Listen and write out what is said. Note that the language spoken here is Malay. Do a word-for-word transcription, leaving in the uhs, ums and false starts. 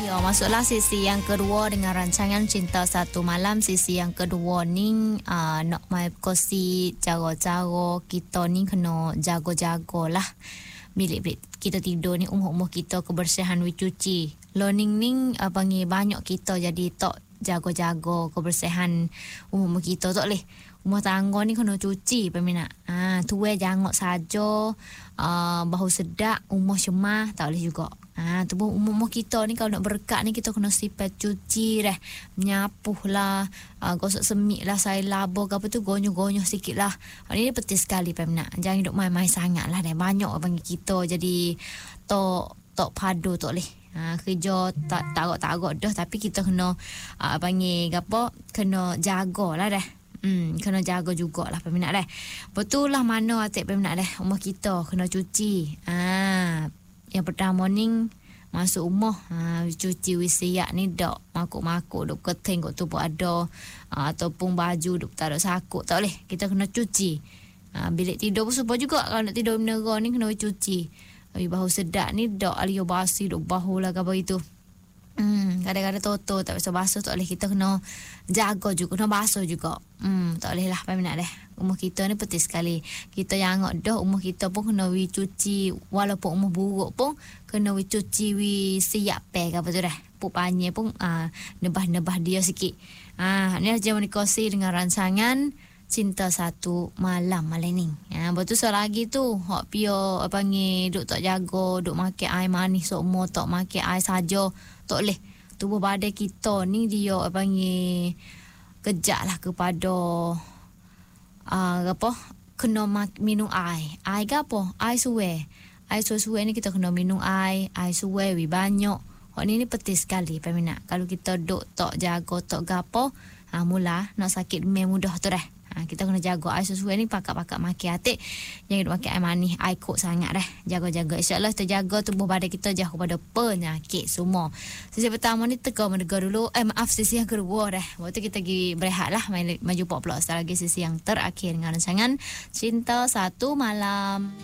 Ya, masuklah sesi yang kedua dengan rancangan Cinta Satu Malam. Sesi yang kedua ni uh, nak mai kosi cara-cara kita ni kena jago-jago lah. Bilik-bilik kita tidur ni, umur-umur kita kebersihan we cuci. Learning ni uh, panggil banyak kita jadi tak jago-jago kebersihan umur-umur kita tak leh. Rumah tangga ni kena cuci peminat. Ah, tuai jangok saja, uh, bau sedak, umur cemah tak boleh juga. Ah, tu pun umur-umur kita ni kalau nak berkat ni kita kena sifat cuci dah. Menyapuh lah, uh, gosok semik lah, saya labur ke apa tu, gonyo-gonyo sikit lah. Ini penting sekali peminat. Jangan hidup main-main sangat lah dah. Banyak bagi kita jadi tok tok padu tak boleh. Ha, kerja tak taruk-taruk dah, tapi kita kena uh, panggil apa, kena jagalah dah. Hmm, kena jaga jugalah peminat dah. Betul lah mana atik peminat dah. Rumah kita kena cuci. Ah, yang pertama ni masuk rumah, ha, cuci wisiak ni dak makuk-makuk duk keting kok tu pun ada, ha, ataupun baju duk taruh sakut tak boleh. Kita kena cuci. Ha, bilik tidur pun supaya juga kalau nak tidur menera ni kena cuci. Tapi bau sedap ni dak alio basi duk bau lah ke apa itu. Hmm, kadang-kadang toto tak bisa basuh tak boleh. Kita kena jaga juga, kena basuh juga. Hmm, tak boleh lah peminat dah. Umur kita ni penting sekali. Kita yang angkat dah, umur kita pun kena we cuci. Walaupun umur buruk pun kena we cuci, we siap pek apa tu dah. Puk panjang pun ah, nebah-nebah dia sikit. Ah, ni aja menikasi dengan rancangan Cinta Satu Malam malam ni. Ya, betul so lagi tu. Hak pio apa panggil duk tak jaga, duk makan air manis semua, tak makan air saja. Tak boleh. Tubuh badan kita ni dia apa panggil kejak lah kepada uh, apa kena mak- minum air. Air ke apa? Air suai. Air suai-suai ni kita kena minum air. Air suai we banyak. Hak ni ni penting sekali peminat. Kalau kita duk tak jaga tak gapo, ha, mula nak sakit demam mudah tu dah. Ha, kita kena jaga air sesuai ni, pakak-pakak makan atik. Jangan makan air manis, air kok sangat dah. Jaga-jaga. InsyaAllah kita jaga tubuh badan kita jauh daripada penyakit semua. Sesi pertama ni teka mendegar dulu. Eh maaf, sesi yang kedua dah. Waktu kita pergi berehat lah. Maju pop pula. Setelah lagi sesi yang terakhir dengan rancangan Cinta Satu Malam.